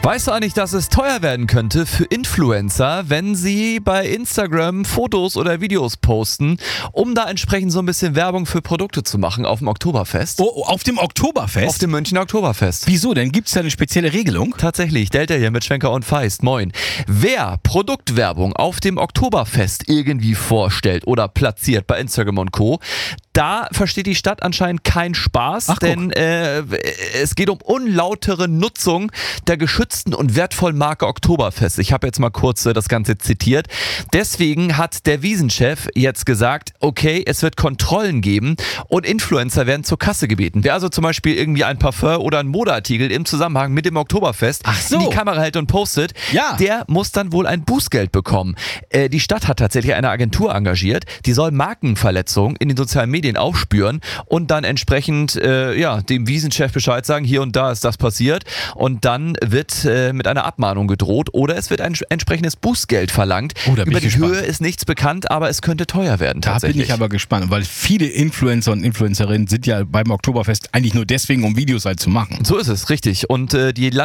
Weißt du eigentlich, dass es teuer werden könnte für Influencer, wenn sie bei Instagram Fotos oder Videos posten, um da entsprechend so ein bisschen Werbung für Produkte zu machen auf dem Oktoberfest? Oh, auf dem Oktoberfest? Auf dem Münchner Oktoberfest. Wieso denn? Gibt es da eine spezielle Regelung? Tatsächlich, Delta hier mit Schwenker und Feist. Moin. Wer Produktwerbung auf dem Oktoberfest irgendwie vorstellt oder platziert bei Instagram und Co., da versteht die Stadt anscheinend keinen Spaß, denn es geht um unlautere Nutzung der geschützten und wertvollen Marke Oktoberfest. Ich habe jetzt mal kurz das Ganze zitiert. Deswegen hat der Wiesenchef jetzt gesagt, okay, es wird Kontrollen geben und Influencer werden zur Kasse gebeten. Wer also zum Beispiel irgendwie ein Parfum oder ein Modeartikel im Zusammenhang mit dem Oktoberfest in die Kamera hält und postet, der muss dann wohl ein Bußgeld bekommen. Die Stadt hat tatsächlich eine Agentur engagiert, die soll Markenverletzungen in den sozialen Medien aufspüren und dann entsprechend dem Wiesenchef Bescheid sagen, hier und da ist das passiert, und dann wird mit einer Abmahnung gedroht oder es wird ein entsprechendes Bußgeld verlangt. Über die Höhe ist nichts bekannt, aber es könnte teuer werden tatsächlich. Da bin ich aber gespannt, weil viele Influencer und Influencerinnen sind ja beim Oktoberfest eigentlich nur deswegen, um Videos halt zu machen. So ist es, richtig. Und die